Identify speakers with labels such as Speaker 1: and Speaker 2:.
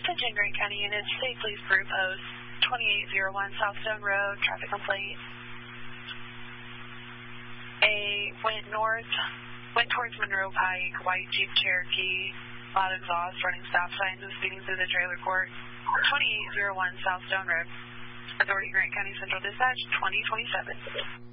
Speaker 1: Attention Grant County units, State Police Group Post 2801 South Stone Road, traffic complaint. Went towards Monroe Pike, white Jeep Cherokee, loud exhaust, running stop signs and speeding through the trailer court. 2801 South Stone Road. Authority Grant County Central Dispatch 2027.